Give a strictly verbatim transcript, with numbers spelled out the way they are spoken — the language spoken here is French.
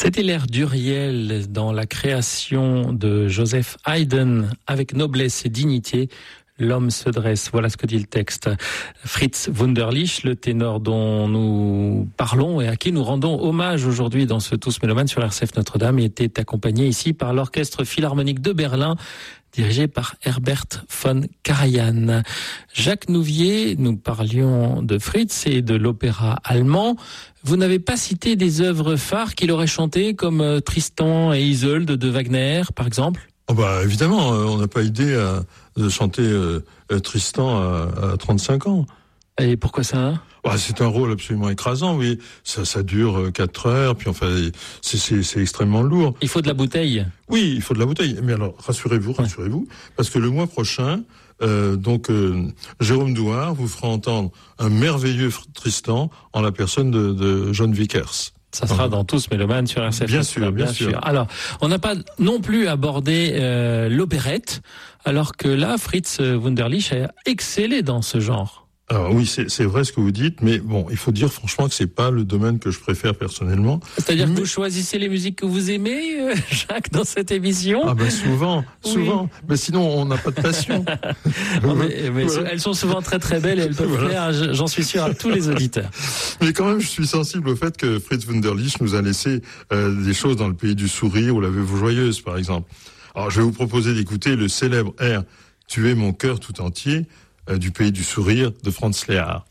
C'était l'ère d'Uriel dans la création de Joseph Haydn avec noblesse et dignité. L'homme se dresse, voilà ce que dit le texte. Fritz Wunderlich, le ténor dont nous parlons et à qui nous rendons hommage aujourd'hui dans ce Tous Mélomanes sur R C F Notre-Dame, était accompagné ici par l'Orchestre Philharmonique de Berlin, dirigé par Herbert von Karajan. Jacques Nouvier, nous parlions de Fritz et de l'opéra allemand. Vous n'avez pas cité des œuvres phares qu'il aurait chantées, comme Tristan et Isolde de Wagner, par exemple ? Oh bah évidemment, on n'a pas idée à, de chanter euh, Tristan à, à trente-cinq ans. Et pourquoi ça ? Bah, c'est un rôle absolument écrasant, oui. Ça, ça dure quatre heures, puis enfin, c'est, c'est, c'est extrêmement lourd. Il faut de la bouteille. Oui, il faut de la bouteille. Mais alors, rassurez-vous, rassurez-vous, parce que le mois prochain, euh, donc euh, Jérôme Douard vous fera entendre un merveilleux Tristan en la personne de, de John Vickers. Ça sera dans Tous Mélomanes sur R C F. Bien sûr, bien, bien sûr. sûr. Alors, on n'a pas non plus abordé euh, l'opérette, alors que là, Fritz Wunderlich a excellé dans ce genre. Alors oui, c'est, c'est vrai ce que vous dites, mais bon, il faut dire franchement que c'est pas le domaine que je préfère personnellement. C'est-à-dire mais... que vous choisissez les musiques que vous aimez, euh, Jacques, dans cette émission ? Ah ben souvent, souvent. Oui. Mais sinon, on n'a pas de passion. non, mais, mais voilà. Elles sont souvent très très belles et elles peuvent voilà. plaire, j'en suis sûr, à tous les auditeurs. Mais quand même, je suis sensible au fait que Fritz Wunderlich nous a laissé euh, des choses dans le pays du sourire ou la Veuve joyeuse, par exemple. Alors, je vais vous proposer d'écouter le célèbre air « Tu es mon cœur tout entier » du pays du sourire de Franz Lehár.